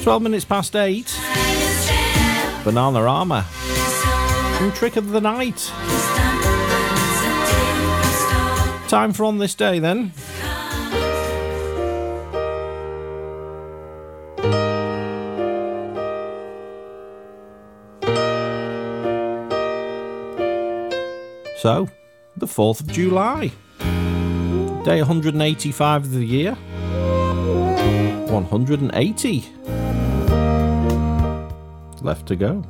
12 minutes past 8. Bananarama. And Trick of the Night. Time for On This Day then. So, the 4th of July. Day 185 of the year. 180 left to go.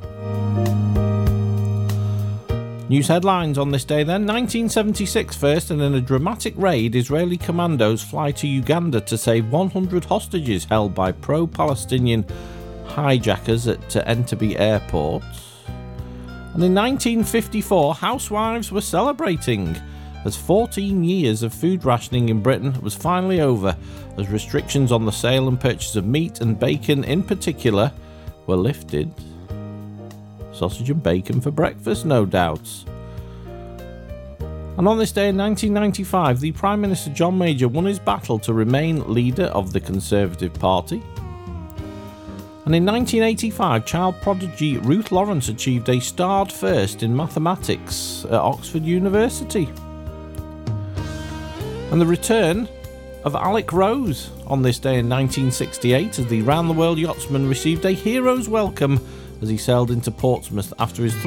News headlines on this day then. 1976 first, and in a dramatic raid, Israeli commandos fly to Uganda to save 100 hostages held by pro-Palestinian hijackers at Entebbe Airport. And in 1954, housewives were celebrating as 14 years of food rationing in Britain was finally over, as restrictions on the sale and purchase of meat and bacon in particular were lifted. Sausage and bacon for breakfast, no doubts. And on this day in 1995, the Prime Minister John Major won his battle to remain leader of the Conservative Party. And in 1985, child prodigy Ruth Lawrence achieved a starred first in mathematics at Oxford University. And the return of Alec Rose on this day in 1968, as the Round the World Yachtsman received a hero's welcome as he sailed into Portsmouth after his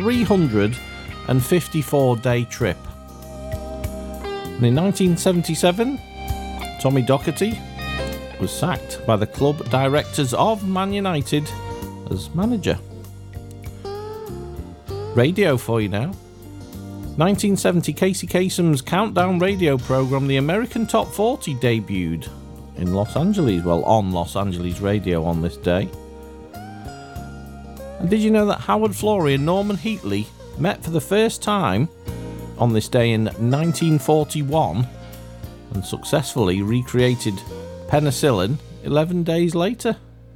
354-day trip. And in 1977, Tommy Docherty was sacked by the club directors of Man United as manager. Radio for you now. 1970, Casey Kasem's countdown radio program, The American Top 40, debuted in Los Angeles, on Los Angeles radio on this day. And did you know that Howard Florey and Norman Heatley met for the first time on this day in 1941 and successfully recreated penicillin 11 days later?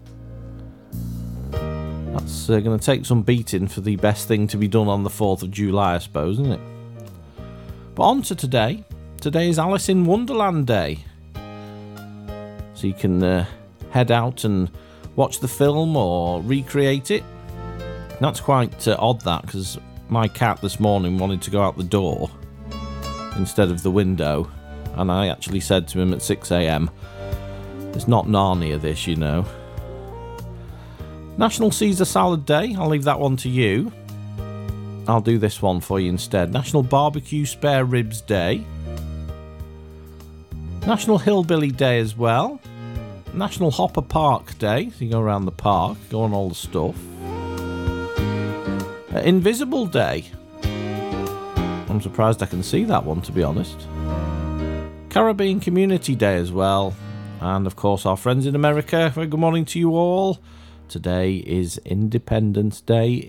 That's going to take some beating for the best thing to be done on the 4th of July, I suppose, isn't it? But on to today. Today is Alice in Wonderland Day. So you can head out and watch the film or recreate it. That's quite odd, that, because my cat this morning wanted to go out the door instead of the window. And I actually said to him at 6 a.m, it's not Narnia this, you know. National Caesar Salad Day. I'll leave that one to you. I'll do this one for you instead. National Barbecue Spare Ribs Day. National Hillbilly Day as well. National Hopper Park Day. So you go around the park, go on all the stuff. Invisible Day. I'm surprised I can see that one, to be honest. Caribbean Community Day as well. And of course our friends in America, very good morning to you all. Today is Independence Day